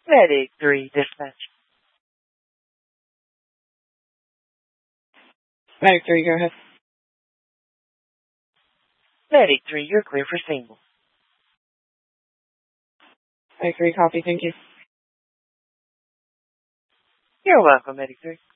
Medic 3, dispatch. Medic 3, go ahead. Medic 3, you're clear for single. Medic 3, copy, thank you. You're welcome, Medic 3.